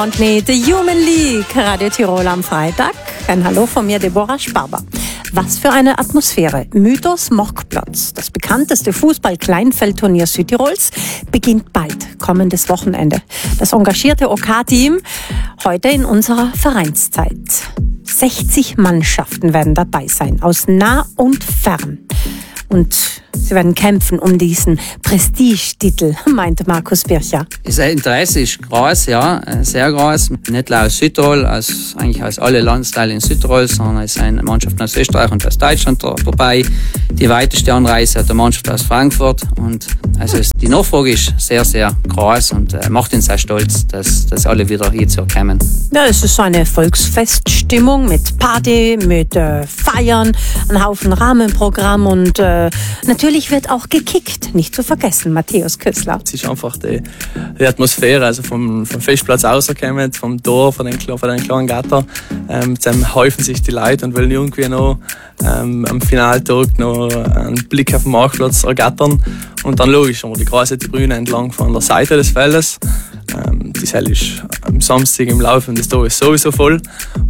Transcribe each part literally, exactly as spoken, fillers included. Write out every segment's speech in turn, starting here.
Und mit The Human League, Radio Tirol am Freitag. Ein Hallo von mir, Deborah Sparber. Was für eine Atmosphäre. Mythos Mokplatz, das bekannteste Fußball-Kleinfeldturnier Südtirols, beginnt bald, kommendes Wochenende. Das engagierte O K-Team heute in unserer Vereinszeit. sechzig Mannschaften werden dabei sein, aus nah und fern. Und sie werden kämpfen um diesen Prestigetitel, meinte Markus Bircher. Das Interesse ist groß, ja, sehr groß. Nicht nur aus Südtirol, aus, eigentlich aus allen Landesteilen in Südtirol, sondern es sind Mannschaften aus Österreich und aus Deutschland dabei. Die weiteste Anreise hat eine Mannschaft aus Frankfurt. Und also die Nachfrage ist sehr, sehr groß und äh, macht uns sehr stolz, dass, dass alle wieder hierzu kommen. Ja, es ist so eine Volksfeststimmung mit Party, mit äh, Feiern, ein Haufen Rahmenprogramm und äh, natürlich wird auch gekickt, nicht zu vergessen, Matthäus Küssler. Es ist einfach die, die Atmosphäre, also vom, vom Festplatz rauskommen, vom Tor, von den, von den kleinen Gatter, ähm, dann häufen sich die Leute und wollen irgendwie noch ähm, am Finaltag noch einen Blick auf den Marktplatz ergattern und dann logisch haben wir die große Tribüne entlang von der Seite des Feldes. Ähm, die Halle ist am Samstag im Laufe des Tages sowieso voll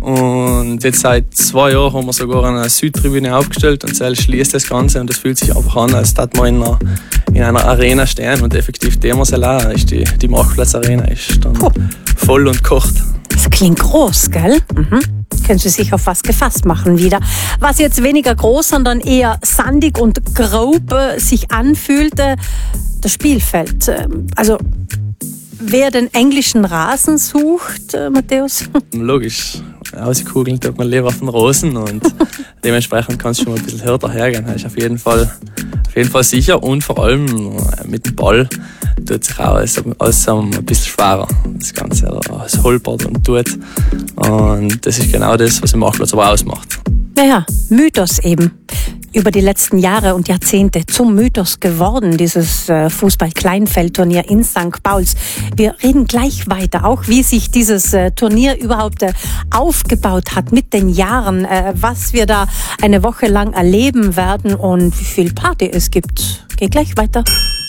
und jetzt seit zwei Jahren haben wir sogar eine Südtribüne aufgestellt und das schließt das Ganze und das fühlt sich einfach an, als dass wir in einer, in einer Arena stehen und effektiv Demersela ist die, die Marktplatz-Arena ist dann Puh. voll und kocht. Das klingt groß, gell? Mhm. Können Sie sich auf was gefasst machen wieder. Was jetzt weniger groß, sondern eher sandig und grob äh, sich anfühlte, das Spielfeld. Äh, also wer den englischen Rasen sucht, äh, Matthäus? Logisch. Auskugeln tut man lieber auf den Rosen und dementsprechend kann es schon mal ein bisschen härter hergehen. Das ist auf jeden Fall, auf jeden Fall sicher und vor allem mit dem Ball tut sich auch alles, alles ein bisschen schwerer. Das Ganze, es holpert und tut. Und das ist genau das, was im Marktplatz aber ausmacht. Naja, Mythos eben. Über die letzten Jahre und Jahrzehnte zum Mythos geworden, dieses äh, Fußball-Kleinfeldturnier in Sankt Pauls. Wir reden gleich weiter, auch wie sich dieses äh, Turnier überhaupt äh, aufgebaut hat mit den Jahren, äh, was wir da eine Woche lang erleben werden und wie viel Party es gibt. Geht gleich weiter.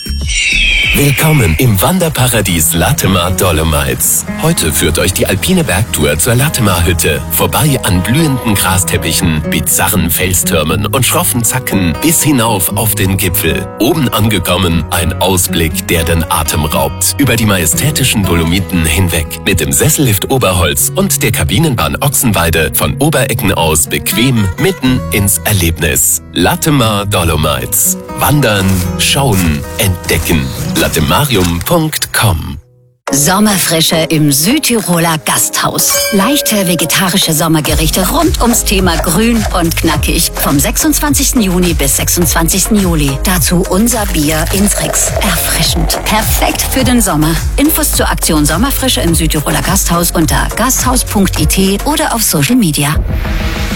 Willkommen im Wanderparadies Latemar Dolomites. Heute führt euch die alpine Bergtour zur Latemar-Hütte. Vorbei an blühenden Grasteppichen, bizarren Felstürmen und schroffen Zacken bis hinauf auf den Gipfel. Oben angekommen, ein Ausblick, der den Atem raubt. Über die majestätischen Dolomiten hinweg. Mit dem Sessellift Oberholz und der Kabinenbahn Ochsenweide von Oberecken aus bequem mitten ins Erlebnis. Latemar Dolomites. Wandern, schauen, entdecken. latemarium punkt com. Sommerfrische im Südtiroler Gasthaus. Leichte vegetarische Sommergerichte rund ums Thema Grün und Knackig. Vom sechsundzwanzigsten Juni bis sechsundzwanzigsten Juli. Dazu unser Bier Intrix. Erfrischend. Perfekt für den Sommer. Infos zur Aktion Sommerfrische im Südtiroler Gasthaus unter gasthaus punkt it oder auf Social Media.